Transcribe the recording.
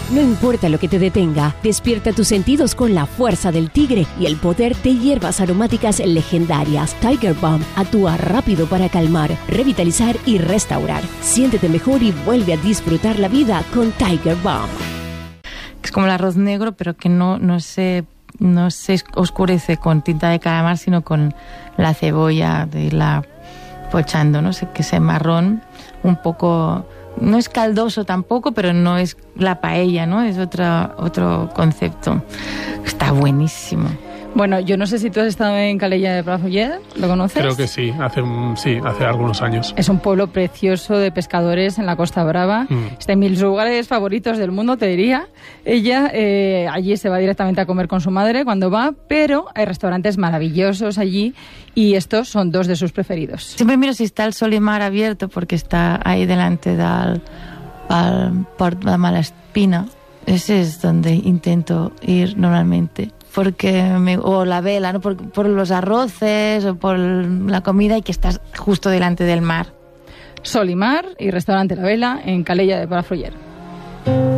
No importa lo que te detenga, despierta tus sentidos con la fuerza del tigre y el poder de hierbas aromáticas legendarias. Tiger Balm actúa rápido para calmar, revitalizar y restaurar. Siéntete mejor y vuelve a disfrutar la vida con Tiger Balm. Es como el arroz negro, pero que no se oscurece con tinta de calamar, sino con la cebolla de irla pochando, ¿no? Que ese marrón un poco... No es caldoso tampoco, pero no es la paella, ¿no? Es otro concepto. Está buenísimo. Bueno, yo no sé si tú has estado en Calella de Palafrugell, ¿lo conoces? Creo que sí, hace algunos años. Es un pueblo precioso de pescadores en la Costa Brava. Es de mis lugares favoritos del mundo, te diría. Ella allí se va directamente a comer con su madre cuando va, pero hay restaurantes maravillosos allí y estos son dos de sus preferidos. Siempre miro si está el Solimar abierto porque está ahí delante del Port de Malespina. Ese es donde intento ir normalmente. O la vela, ¿no? Por los arroces o por la comida y que estás justo delante del mar. Solimar y restaurante La Vela en Calella de Palafrugell.